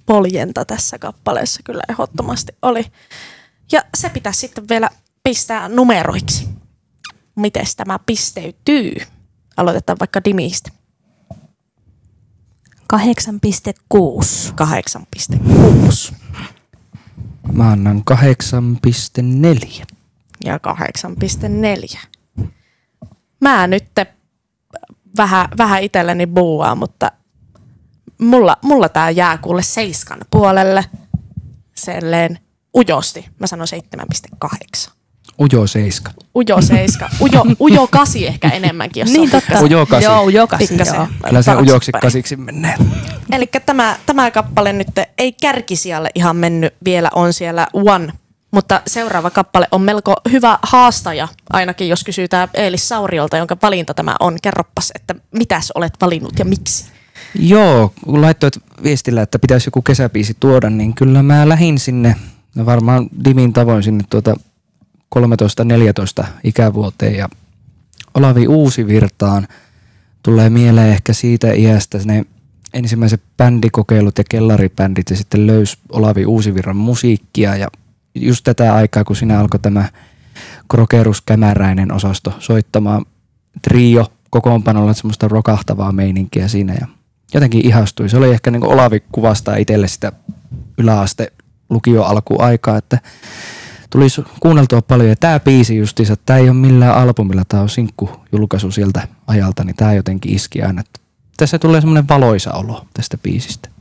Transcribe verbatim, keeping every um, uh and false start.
poljenta tässä kappaleessa kyllä ehdottomasti oli. Ja se pitäisi sitten vielä pistää numeroiksi. Mites tämä pisteytyy? Aloitetaan vaikka Dimistä. kahdeksan pilkku kuusi. kahdeksan pilkku kuusi. Mä annan kahdeksan pilkku neljä. Ja kahdeksan pilkku neljä. Mä nyt vähän, vähän itselleni buuaa, mutta mulla, mulla tää jää kuule seiskan puolelle. Selleen ujosti. Mä sanon seitsemän pilkku kahdeksan. Ujo seiska. Ujo seiska. Ujo, ujo kasi ehkä enemmänkin, jos Niin on totta. Ujo kasi. Joo, ujo kasi, pikkasen joo. Kyllä se taaksepäin. ujoksi kasiksi menee. Eli tämä, tämä kappale nyt ei kärkisijalle ihan mennyt, vielä on siellä One. Mutta seuraava kappale on melko hyvä haastaja, ainakin jos kysytään Eelis Sauriolta, jonka valinta tämä on. Kerroppas, että mitäs olet valinnut ja miksi? Joo, kun laittoit viestillä, että pitäisi joku kesäbiisi tuoda, niin kyllä mä lähdin sinne, no varmaan Dimin tavoin sinne tuota kolmetoista neljätoista ikävuoteen ja Olavi Uusivirtaan tulee mieleen ehkä siitä iästä ne ensimmäiset bändikokeilut ja kellaribändit ja sitten löysi Olavi Uusivirran musiikkia ja just tätä aikaa, kun siinä alkoi tämä Krokerus Kämäräinen osasto soittamaan trio kokoonpanolla semmoista rokahtavaa meininkiä siinä ja jotenkin ihastui. Se oli ehkä niin kuin Olavi kuvastaa itselle sitä yläaste lukio alkuaikaa, että tuli kuunneltua paljon ja tämä biisi justiinsa, tämä ei ole millään albumilla, tämä on sinkkujulkaisu sieltä ajalta, niin tämä jotenkin iski aina. Tässä tulee semmoinen valoisa olo tästä biisistä.